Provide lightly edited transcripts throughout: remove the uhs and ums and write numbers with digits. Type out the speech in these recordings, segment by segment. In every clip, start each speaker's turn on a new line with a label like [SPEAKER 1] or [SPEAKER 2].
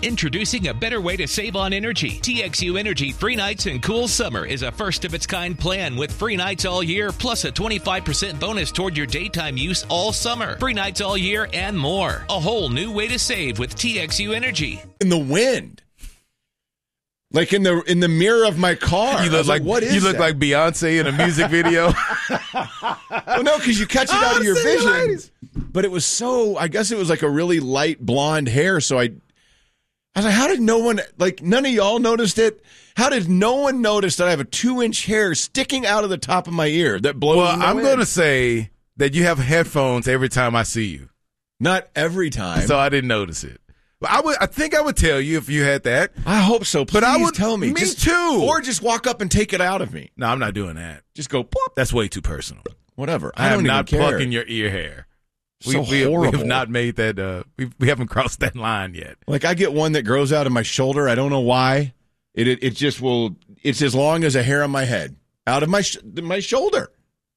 [SPEAKER 1] Introducing a better way to save on energy. TXU Energy Free Nights and Cool Summer is a first-of-its-kind plan with free nights all year, plus a 25% bonus toward your daytime use all summer. Free nights all year and more. A whole new way to save with TXU Energy.
[SPEAKER 2] In the wind. Like in the mirror of my car.
[SPEAKER 3] You look like
[SPEAKER 2] what is
[SPEAKER 3] you look
[SPEAKER 2] that?
[SPEAKER 3] like Beyonce in a music video.
[SPEAKER 2] Well, no, because you catch it out of your vision. Ladies. But it was so, I guess it was like a really light blonde hair. So I was like, how did no one, like none of y'all noticed it? How did no one notice that I have a 2-inch hair sticking out of the top of my ear that blows?
[SPEAKER 3] Well, I'm going to say that you have headphones every time I see you.
[SPEAKER 2] Not every time.
[SPEAKER 3] So I didn't notice it. But I think I would tell you if you had that.
[SPEAKER 2] I hope so. Please
[SPEAKER 3] but I would
[SPEAKER 2] tell me.
[SPEAKER 3] Me too.
[SPEAKER 2] Or just walk up and take it out of me.
[SPEAKER 3] No, I'm not doing that.
[SPEAKER 2] Just go, plop.
[SPEAKER 3] That's way too personal.
[SPEAKER 2] Whatever.
[SPEAKER 3] I am
[SPEAKER 2] don't
[SPEAKER 3] not
[SPEAKER 2] even care.
[SPEAKER 3] plucking your ear hair.
[SPEAKER 2] So
[SPEAKER 3] we
[SPEAKER 2] horrible.
[SPEAKER 3] have not made that. We haven't crossed that line yet.
[SPEAKER 2] Like I get one that grows out of my shoulder. I don't know why. It just will. It's as long as a hair on my head, out of my shoulder.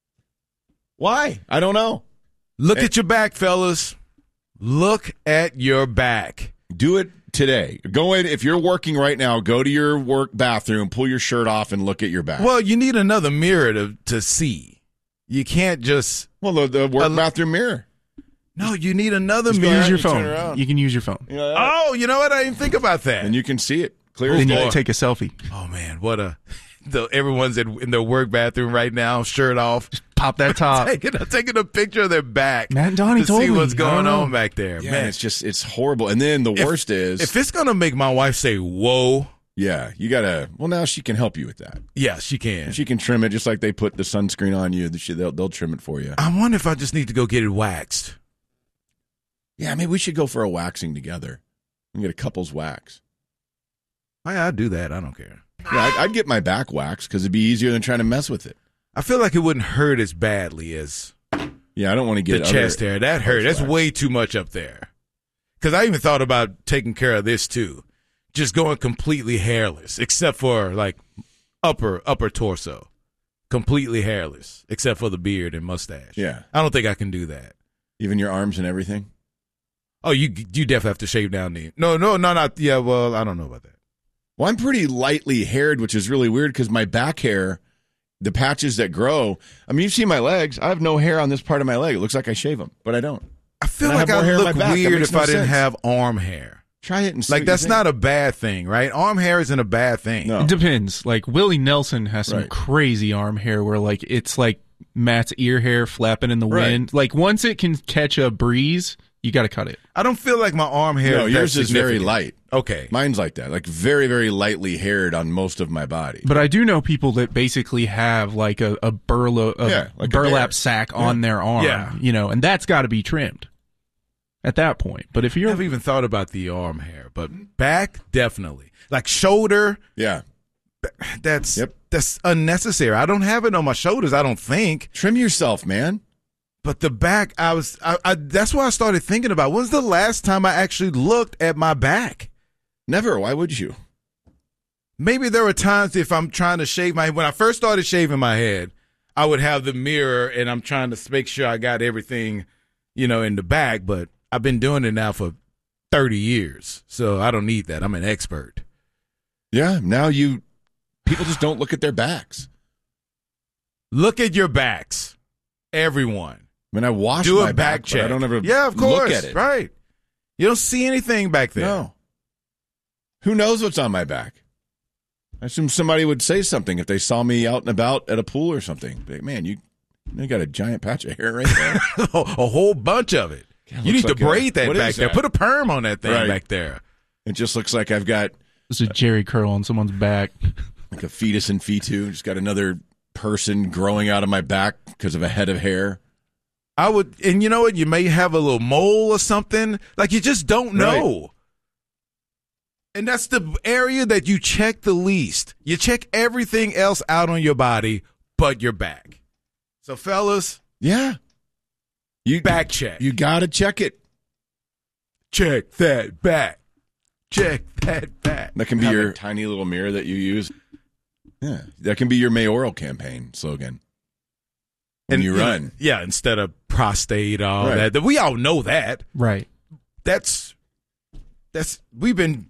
[SPEAKER 2] Why? I don't know.
[SPEAKER 3] Look at your back, fellas. Look at your back.
[SPEAKER 2] Do it today. Go in. If you're working right now, go to your work bathroom, pull your shirt off, and look at your back.
[SPEAKER 3] Well, you need another mirror to see. You can't just.
[SPEAKER 2] Well, the work bathroom mirror.
[SPEAKER 3] No, you need another
[SPEAKER 2] Just
[SPEAKER 3] mirror.
[SPEAKER 4] Use your
[SPEAKER 2] turn
[SPEAKER 4] phone.
[SPEAKER 2] around.
[SPEAKER 4] You can use your phone.
[SPEAKER 3] Oh, you know what? I didn't think about that.
[SPEAKER 2] And you can see it clear
[SPEAKER 4] Then
[SPEAKER 2] as
[SPEAKER 4] you
[SPEAKER 2] day.
[SPEAKER 4] can take a selfie.
[SPEAKER 3] Oh man, everyone's in their work bathroom right now, shirt off,
[SPEAKER 4] Pop that top.
[SPEAKER 3] taking a picture of their back.
[SPEAKER 4] Matt and Donnie
[SPEAKER 3] to
[SPEAKER 4] told
[SPEAKER 3] see
[SPEAKER 4] me.
[SPEAKER 3] what's
[SPEAKER 4] I
[SPEAKER 3] going
[SPEAKER 4] don't know.
[SPEAKER 3] on back there.
[SPEAKER 2] Yeah,
[SPEAKER 3] Man,
[SPEAKER 2] it's horrible. And then the worst is
[SPEAKER 3] if it's gonna make my wife say "whoa,"
[SPEAKER 2] yeah, you gotta. Well, now she can help you with that.
[SPEAKER 3] yeah, she can.
[SPEAKER 2] She can trim it just like they put the sunscreen on you. They'll trim it for you.
[SPEAKER 3] I wonder if I just need to go get it waxed.
[SPEAKER 2] Yeah, maybe we should go for a waxing together. We can get a couple's wax.
[SPEAKER 3] I'd do that. I don't care.
[SPEAKER 2] Yeah, I'd get my back waxed because it'd be easier than trying to mess with it.
[SPEAKER 3] I feel like it wouldn't hurt as badly as
[SPEAKER 2] Yeah, I don't want to
[SPEAKER 3] the
[SPEAKER 2] get
[SPEAKER 3] chest hair. That hurt. That's
[SPEAKER 2] wax.
[SPEAKER 3] way too much up there. Because I even thought about taking care of this too, just going completely hairless, except for like upper torso, completely hairless, except for the beard and mustache.
[SPEAKER 2] Yeah,
[SPEAKER 3] I don't think I can do that.
[SPEAKER 2] even your arms and everything.
[SPEAKER 3] Oh, you definitely have to shave down the. No, not. Yeah, well, I don't know about that.
[SPEAKER 2] Well, I'm pretty lightly haired, which is really weird because my back hair, the patches that grow. I mean, you see my legs. I have no hair on this part of my leg. It looks like I shave them, but I don't.
[SPEAKER 3] I feel
[SPEAKER 2] And I
[SPEAKER 3] like
[SPEAKER 2] have more
[SPEAKER 3] I
[SPEAKER 2] hair on
[SPEAKER 3] look
[SPEAKER 2] my back. That
[SPEAKER 3] weird
[SPEAKER 2] makes
[SPEAKER 3] if
[SPEAKER 2] no
[SPEAKER 3] I didn't
[SPEAKER 2] sense.
[SPEAKER 3] have arm hair.
[SPEAKER 2] Try it and see
[SPEAKER 3] Like
[SPEAKER 2] what
[SPEAKER 3] that's
[SPEAKER 2] you think.
[SPEAKER 3] not a bad thing, right? Arm hair isn't a bad thing.
[SPEAKER 2] No.
[SPEAKER 4] It depends. Like Willie Nelson has some
[SPEAKER 2] Right.
[SPEAKER 4] crazy arm hair where like it's like Matt's ear hair flapping in the
[SPEAKER 2] Right.
[SPEAKER 4] wind. Like once it can catch a breeze, you got to cut it.
[SPEAKER 3] I don't feel like my arm hair.
[SPEAKER 2] No,
[SPEAKER 3] is
[SPEAKER 2] yours
[SPEAKER 3] that
[SPEAKER 2] is very
[SPEAKER 3] significant.
[SPEAKER 2] light.
[SPEAKER 3] Okay.
[SPEAKER 2] Mine's like that, like very, very lightly haired on most of my body.
[SPEAKER 4] But I do know people that basically have like a
[SPEAKER 2] Yeah, like a
[SPEAKER 4] burlap
[SPEAKER 2] bear.
[SPEAKER 4] sack on their arm,
[SPEAKER 3] Yeah.
[SPEAKER 4] and that's got to be trimmed at that point. But if
[SPEAKER 3] I
[SPEAKER 4] you're
[SPEAKER 3] haven't even thought about the arm hair, but back definitely. Like shoulder,
[SPEAKER 2] Yeah,
[SPEAKER 3] that's unnecessary. I don't have it on my shoulders. I don't think.
[SPEAKER 2] trim yourself, man.
[SPEAKER 3] But the back, I that's why I started thinking about when's the last time I actually looked at my back.
[SPEAKER 2] Never. Why would you?
[SPEAKER 3] Maybe there were times if I'm trying to shave my when I first started shaving my head, I would have the mirror and I'm trying to make sure I got everything, in the back. But I've been doing it now for 30 years, so I don't need that. I'm an expert.
[SPEAKER 2] Yeah. Now people just don't look at their backs.
[SPEAKER 3] Look at your backs, everyone.
[SPEAKER 2] I mean, I wash
[SPEAKER 3] Do
[SPEAKER 2] my
[SPEAKER 3] a back
[SPEAKER 2] back,
[SPEAKER 3] check.
[SPEAKER 2] but I don't ever
[SPEAKER 3] Yeah, of course.
[SPEAKER 2] look at it.
[SPEAKER 3] Right. You don't see anything back there.
[SPEAKER 2] No. Who knows what's on my back? I assume somebody would say something if they saw me out and about at a pool or something. Like, man, you got a giant patch of hair right there.
[SPEAKER 3] A whole bunch of it.
[SPEAKER 2] God,
[SPEAKER 3] You
[SPEAKER 2] looks
[SPEAKER 3] need to
[SPEAKER 2] like a-
[SPEAKER 3] braid that
[SPEAKER 2] what
[SPEAKER 3] back
[SPEAKER 2] is
[SPEAKER 3] there.
[SPEAKER 2] that?
[SPEAKER 3] Put a perm on that thing
[SPEAKER 2] Right.
[SPEAKER 3] back there.
[SPEAKER 2] It just looks like I've got
[SPEAKER 4] it's a Jerry curl on someone's back.
[SPEAKER 2] like a fetus in fetu. Just got another person growing out of my back because of a head of hair.
[SPEAKER 3] I would, and you know what? You may have a little mole or something. Like you just don't know.
[SPEAKER 2] Right.
[SPEAKER 3] And that's the area that you check the least. You check everything else out on your body but your back. So, fellas,
[SPEAKER 2] Yeah. You
[SPEAKER 3] back check.
[SPEAKER 2] You got to check it.
[SPEAKER 3] Check that back. Check that back.
[SPEAKER 2] That can be
[SPEAKER 3] Have
[SPEAKER 2] your
[SPEAKER 3] a-
[SPEAKER 2] tiny little mirror that you use. Yeah. That can be your mayoral campaign slogan. When you run.
[SPEAKER 3] Yeah, instead of prostate, all
[SPEAKER 2] Right.
[SPEAKER 3] that. We all know that.
[SPEAKER 4] Right.
[SPEAKER 3] That's we've been